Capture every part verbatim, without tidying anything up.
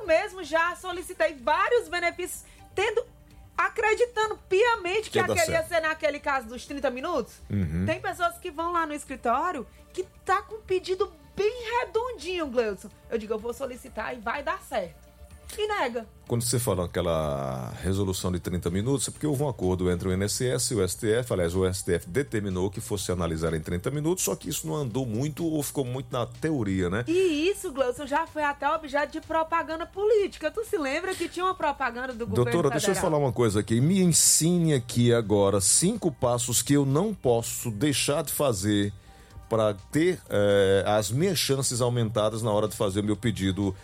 Eu mesmo já solicitei vários benefícios, tendo, acreditando piamente que, que aquele ia ser naquele caso dos trinta minutos. Uhum. Tem pessoas que vão lá no escritório que tá com um pedido bem redondinho, Gleudson. Eu digo, eu vou solicitar e vai dar certo. E nega. Quando você fala aquela resolução de trinta minutos, é porque houve um acordo entre o I N S S e o S T F. Aliás, o S T F determinou que fosse analisar em trinta minutos, só que isso não andou muito ou ficou muito na teoria, né? E isso, Gleudson, já foi até objeto de propaganda política. Tu se lembra que tinha uma propaganda do governo Doutora, federal? deixa eu falar uma coisa aqui. Me ensine aqui agora cinco passos que eu não posso deixar de fazer para ter eh, as minhas chances aumentadas na hora de fazer o meu pedido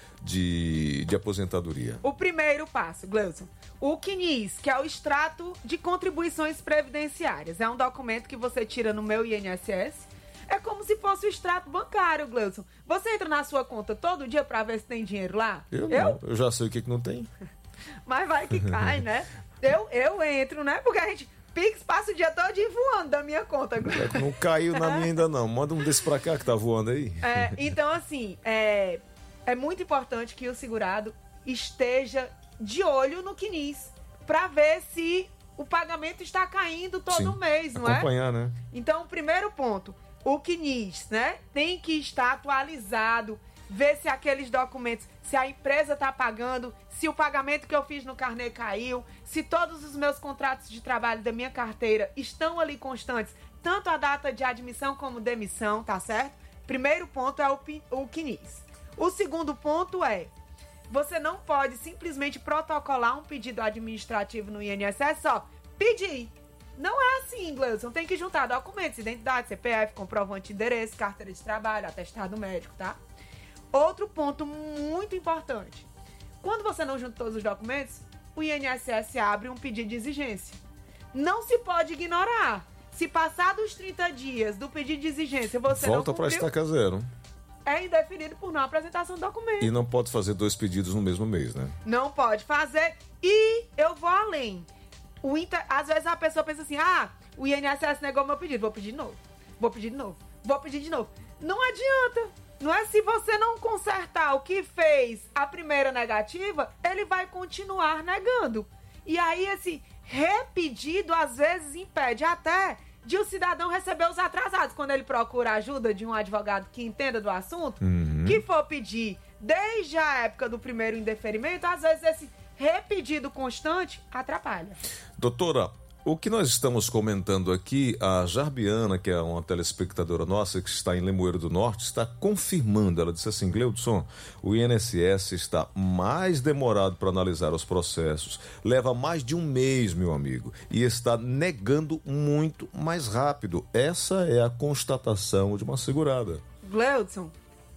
de, de aposentadoria. O primeiro passo, Gleudson, o C N I S, que é o extrato de contribuições previdenciárias. É um documento que você tira no meu I N S S. É como se fosse o extrato bancário, Gleudson. Você entra na sua conta todo dia para ver se tem dinheiro lá? Eu não, eu, eu já sei o que, que não tem. Mas vai que cai, né? Eu, eu entro, né? Porque a gente... Pix passa o dia todo voando da minha conta. É, não caiu na minha ainda não. Manda um desse pra cá que tá voando aí. É, então, assim, é, é muito importante que o segurado esteja de olho no C N I S para ver se o pagamento está caindo todo Sim, mês, não acompanhar, é? Acompanhar, né? Então, primeiro ponto, o C N I S, né, tem que estar atualizado, ver se aqueles documentos, se a empresa está pagando, se o pagamento que eu fiz no carnê caiu, se todos os meus contratos de trabalho da minha carteira estão ali constantes, tanto a data de admissão como demissão, tá certo? Primeiro ponto é o, o C N I S. O segundo ponto é, você não pode simplesmente protocolar um pedido administrativo no I N S S só, pedir. Não é assim, Gleudson. Tem que juntar documentos, identidade, C P F, comprovante de endereço, carteira de trabalho, atestado médico, tá? Outro ponto muito importante. Quando você não junta todos os documentos, o I N S S abre um pedido de exigência. Não se pode ignorar. Se passar dos trinta dias do pedido de exigência, você não volta para cumpriu, estaca zero. É indeferido por não apresentação do documento. E não pode fazer dois pedidos no mesmo mês, né? Não pode fazer. E eu vou além. O inter... Às vezes a pessoa pensa assim, ah, o I N S S negou meu pedido, vou pedir de novo. Vou pedir de novo. Vou pedir de novo. Não adianta. Não é, se você não consertar o que fez a primeira negativa, ele vai continuar negando. E aí esse repetido às vezes impede até de o cidadão receber os atrasados. Quando ele procura ajuda de um advogado que entenda do assunto, uhum. que for pedir desde a época do primeiro indeferimento, às vezes esse repetido constante atrapalha. Doutora, o que nós estamos comentando aqui, a Jarbiana, que é uma telespectadora nossa que está em Limoeiro do Norte, está confirmando. Ela disse assim, Gleudson, o I N S S está mais demorado para analisar os processos, leva mais de um mês, meu amigo, e está negando muito mais rápido. Essa é a constatação de uma segurada. Gleudson,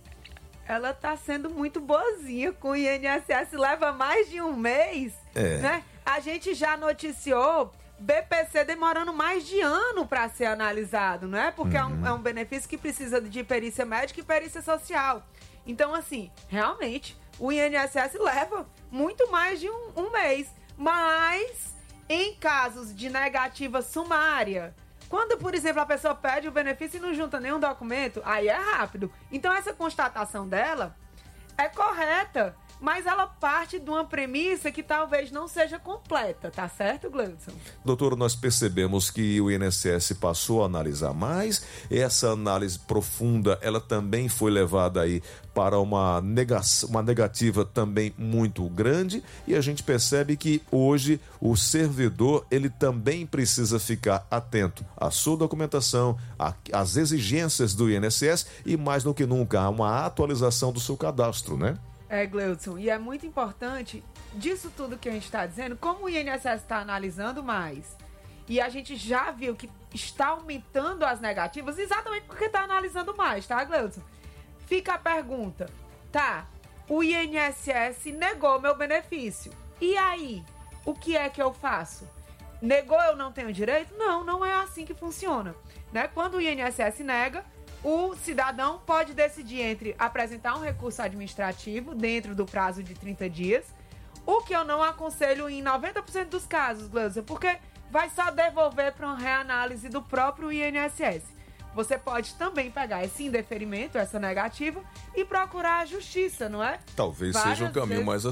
ela está sendo muito boazinha com o I N S S, leva mais de um mês, é. né? A gente já noticiou B P C demorando mais de ano para ser analisado, não é? Porque uhum. é, um, é um benefício que precisa de perícia médica e perícia social. Então, assim, realmente, o I N S S leva muito mais de um, um mês. Mas, em casos de negativa sumária, quando, por exemplo, a pessoa pede o benefício e não junta nenhum documento, aí é rápido. Então, essa constatação dela é correta. Mas ela parte de uma premissa que talvez não seja completa, tá certo, Gleudson? Doutor, nós percebemos que o I N S S passou a analisar mais. Essa análise profunda, ela também foi levada aí para uma, negação, uma negativa também muito grande. E a gente percebe que hoje o servidor, ele também precisa ficar atento à sua documentação, às exigências do I N S S e mais do que nunca, a uma atualização do seu cadastro, né? É, Gleudson, e é muito importante disso tudo que a gente está dizendo, como o I N S S está analisando mais, e a gente já viu que está aumentando as negativas, exatamente porque está analisando mais, tá, Gleudson? Fica a pergunta, tá, o I N S S negou meu benefício, e aí, o que é que eu faço? Negou, eu não tenho direito? Não, não é assim que funciona, né? Quando o I N S S nega, o cidadão pode decidir entre apresentar um recurso administrativo dentro do prazo de trinta dias, o que eu não aconselho em noventa por cento dos casos, Gleudson, porque vai só devolver para uma reanálise do próprio I N S S. Você pode também pegar esse indeferimento, essa negativa, e procurar a justiça, não é? Talvez Várias seja o caminho vezes... mais